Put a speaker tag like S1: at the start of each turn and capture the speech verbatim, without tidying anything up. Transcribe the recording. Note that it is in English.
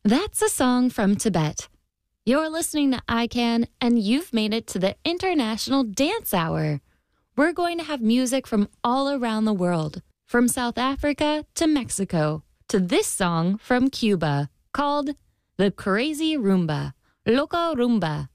S1: That's a song from Tibet. You're listening to I CAN, and you've made it to the International Dance Hour. We're going to have music from all around the world, from South Africa to Mexico, to this song from Cuba called The Crazy Rumba, Loca Rumba.